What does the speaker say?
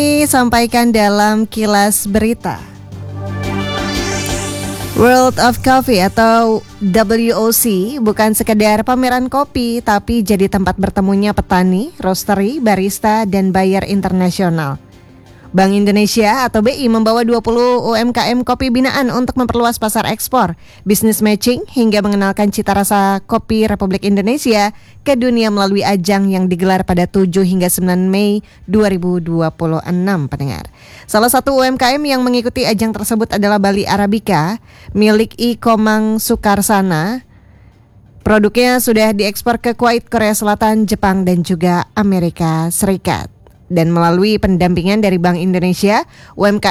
Sampaikan dalam kilas berita. World of Coffee atau WOC bukan sekedar pameran kopi, tapi jadi tempat bertemunya petani, roastery, barista, dan buyer internasional. Bank Indonesia atau BI membawa 20 UMKM kopi binaan untuk memperluas pasar ekspor, bisnis matching, hingga mengenalkan cita rasa kopi Republik Indonesia ke dunia melalui ajang yang digelar pada 7 hingga 9 Mei 2026, pendengar. Salah satu UMKM yang mengikuti ajang tersebut adalah Bali Arabica, milik I Komang Sukarsana. Produknya sudah diekspor ke Kuwait, Korea Selatan, Jepang, dan juga Amerika Serikat. Dan melalui pendampingan dari Bank Indonesia, UMKM